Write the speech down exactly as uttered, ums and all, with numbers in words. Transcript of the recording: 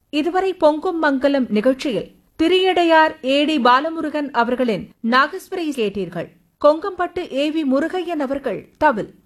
இதுவரை பொங்கும் மங்கலம் நிகழ்ச்சியில் திரியடையார் ஏடி பாலமுருகன் அவர்களின் நாகஸ்வரை கேட்டீர்கள். கொங்கம்பட்டு ஏ வி முருகையன் அவர்கள் தவில்.